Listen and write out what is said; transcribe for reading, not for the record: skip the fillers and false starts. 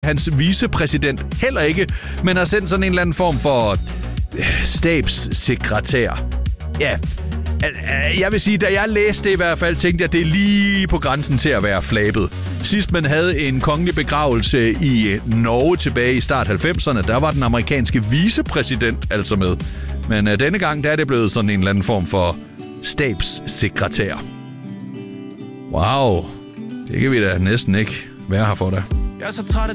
hans vicepræsident heller ikke, men har sendt sådan en eller anden form for stabssekretær. Ja, jeg vil sige, da jeg læste det i hvert fald, tænkte jeg, det er lige på grænsen til at være flabet. Sidst man havde en kongelig begravelse i Norge tilbage i start 90'erne, der var den amerikanske vicepræsident altså med. Men denne gang, der er det blevet sådan en eller anden form for stabssekretær. Wow, det kan vi da næsten ikke være her for dig. Jeg er så træt